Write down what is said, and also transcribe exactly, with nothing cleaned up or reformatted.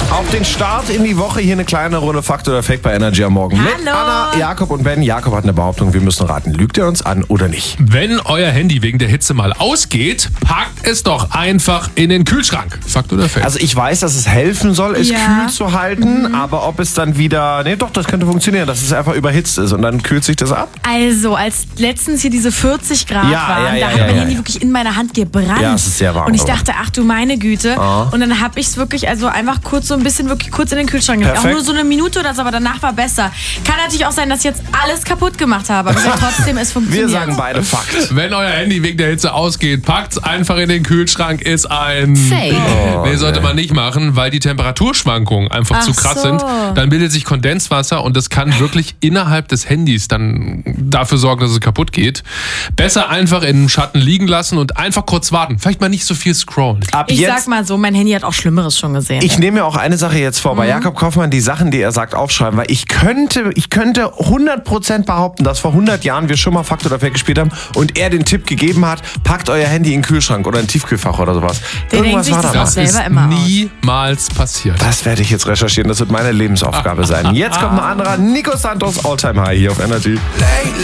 Auf den Start in die Woche hier eine kleine Runde Fakt oder Fake bei Energy am Morgen. Hallo. Mit Anna, Jakob und Ben. Jakob hat eine Behauptung, wir müssen raten. Lügt er uns an oder nicht? Wenn euer Handy wegen der Hitze mal ausgeht, packt es doch einfach in den Kühlschrank. Fakt oder Fake? Also ich weiß, dass es helfen soll, es Ja. kühl zu halten, aber ob es dann wieder... Nee, doch, das könnte funktionieren, dass es einfach überhitzt ist und dann kühlt sich das ab. Also, als letztens hier diese vierzig Grad Ja, waren, ja, ja, da hat ja, mein ja, Handy ja. wirklich in meiner Hand gebrannt. Ja, es ist sehr warm Und ich geworden. dachte, ach du meine Güte. Ah. Und dann habe ich es wirklich, also einfach kurz so ein bisschen, wirklich kurz in den Kühlschrank gelegt. Auch Perfekt. nur so eine Minute oder so, aber danach war besser. Kann natürlich auch sein, dass ich jetzt alles kaputt gemacht habe, aber trotzdem, es Wir funktioniert. sagen beide Fakt. Wenn euer Handy wegen der Hitze ausgeht, packt's einfach in den Kühlschrank, ist ein... Fake. nee, sollte man nicht machen, weil die Temperaturschwankungen einfach Ach zu krass so. sind. Dann bildet sich Kondenswasser und das kann wirklich innerhalb des Handys dann dafür sorgen, dass es kaputt geht. Besser einfach im Schatten liegen lassen und einfach kurz warten. Vielleicht mal nicht so viel scrollen. Ab Ich jetzt... sag mal so, mein Handy hat auch Schlimmeres schon gesehen. Ich nehme mir auch eine Sache jetzt vor, bei Jakob Kaufmann die Sachen, die er sagt, aufschreiben, weil ich könnte, ich könnte hundert Prozent behaupten, dass vor hundert Jahren wir schon mal Fakt oder Fake gespielt haben und er den Tipp gegeben hat, packt euer Handy in den Kühlschrank oder in den Tiefkühlfach oder sowas. Der denkt sich war das da auch mal. Das selber ist immer aus. niemals passiert. Das werde ich jetzt recherchieren, das wird meine Lebensaufgabe sein. Jetzt kommt ein anderer Nico Santos All Time High hier auf Energy. Lately